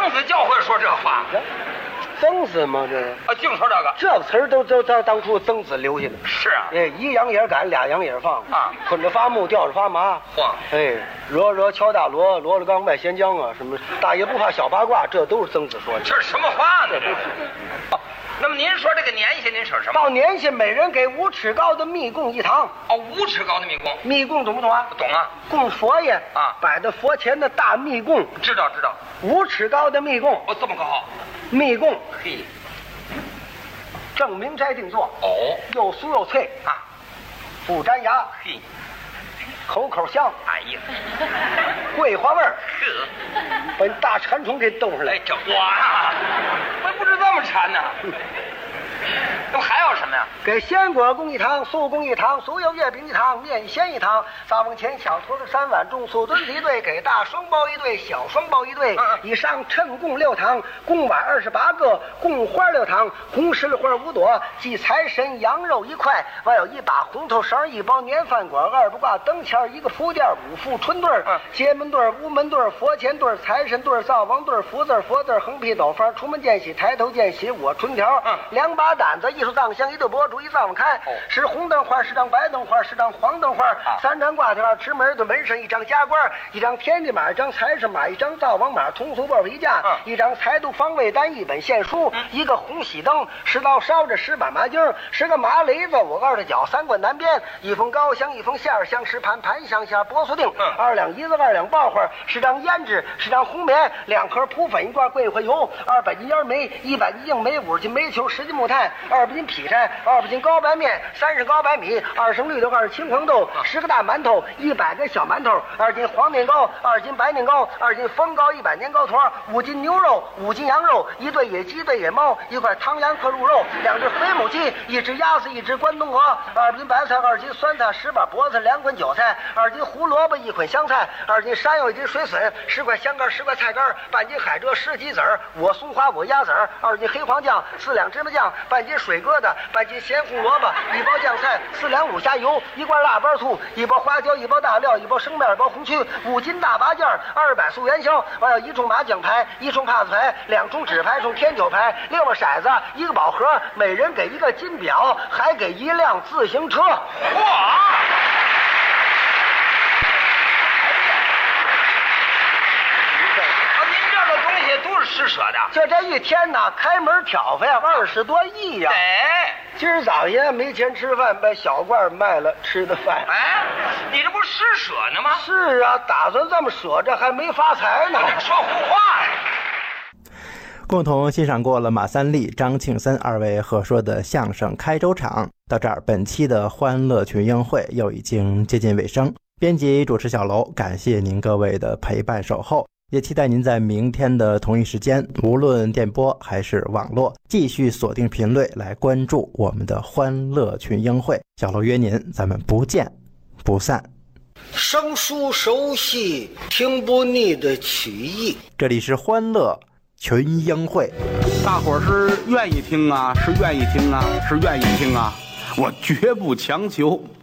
曾子教会说这话。 曾子吗？这啊，净说这个。 这个词儿都当初曾子留下的。 是啊。 哎，一羊眼赶，俩羊眼放啊， 捆着发木，吊着发麻。 嚯！ 哎，惹敲大锣，锣了刚外贤将啊，什么大爷不怕小八卦，这都是曾子说的。 这是什么话呢？这是。哦，那么您说这个年限，您说什么？ 到年限，每人给5尺高的密供一堂。 哦，5尺高的密供。 密供懂不懂啊？ 懂啊。 供佛爷啊， 摆在佛前的大密供。 知道。 5尺高的密供。 哦，这么高。 密供。 嘿。 正明斋定做。 哦。 又酥又脆啊， 不粘牙。 嘿。 口香。 哎呀。 桂花味儿。 呵。 把你大馋虫给逗上来。 哎，这哇，我不知这么馋呢。那么还有什么呀？ 给鲜果供一堂，素供一堂，酥油月饼一堂，面鲜一堂。灶王前小坨子3碗，中素墩子1对，给大双包1对，小双包1对。以上称供6堂，供碗28个，供花6堂，红石榴花5朵，祭财神羊肉1块，外有1把红头绳，1包年饭果，2不挂灯签，1个铺垫，5副春对儿，街门对儿，屋门对儿，佛前对儿，财神对儿，灶王对儿，福字佛字，横批斗方，出门见喜，抬头见喜，我春条，2把胆子，艺术藏香，1对簸竹，1灶王开，10红灯花，10张白灯花，10张黄灯花，3张挂条，持门的门神，1张加官，1张天地马，1张财神马，1张灶王马，通俗报皮架，1张财督方位单，1本献书，1个红喜灯，10刀烧着10把麻筋，10个麻雷子，5个2的脚，3棍南边，1封高香，1封馅儿香，10盘盘香馅波酥锭，2两一子，2两爆花，10张胭脂，10张红棉，2颗扑粉，1罐桂花油，200斤烟梅，100斤硬梅，50斤煤球，10斤木炭，200斤劈柴，200斤高白面，30高白米，2升绿豆，2青黄豆，10个大馒头，100个小馒头，2斤黄年糕，2斤白年糕，2斤风糕，100年糕坨，5斤牛肉，5斤羊肉，1对野鸡，1对野猫，1块汤羊克鹿肉，2只肥母鸡，1只鸭子，1只关东鹅，2斤白菜，2斤酸菜，10把脖子，2捆韭菜，2斤胡萝卜，1捆香菜，2斤山药，1斤水笋，10块香干，10块菜干，半斤海蜇，10鸡子儿，我松花，我鸭子儿，2斤黑黄酱，4两芝麻酱，半斤水疙瘩，半斤咸红萝卜，1包酱菜，4两卤虾油，1罐腊八醋，1包花椒，1包大料，1包生面，1包红曲，5斤大八件，200素元宵，还有1重麻将牌，1重帕子牌，2重纸牌，1重天九牌，6个骰子，1个宝盒，每人给1个金表，还给1辆自行车。 嚯！都是施舍的， 就这一天呢，开门挑费20多亿呀！ 哎， 今儿早些没钱吃饭，把小罐卖了吃的饭。 哎，你这不是施舍呢吗？ 是啊，打算这么舍着，还没发财呢。 说胡话呀！ 共同欣赏过了马三立、张庆森2位合说的相声《开州场》，到这儿，本期的欢乐群英会又已经接近尾声。编辑主持小楼，感谢您各位的陪伴守候。也期待您在明天的同一时间，无论电波还是网络，继续锁定频率来关注我们的欢乐群英会。小楼约您，咱们不见不散。 生疏熟悉，听不腻的曲艺。 这里是欢乐群英会， 大伙儿是愿意听啊，是愿意听啊，是愿意听啊，我绝不强求。